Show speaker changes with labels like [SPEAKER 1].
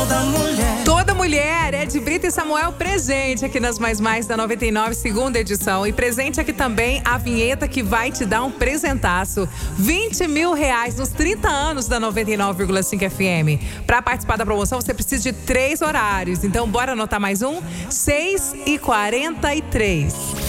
[SPEAKER 1] Toda mulher é de Brita e Samuel presente aqui nas Mais da 99, segunda edição. E presente aqui também a vinheta que vai te dar um presentaço. 20 mil reais nos 30 anos da 99,5 FM. Para participar da promoção você precisa de 3 horários. Então bora anotar mais um? 6h43.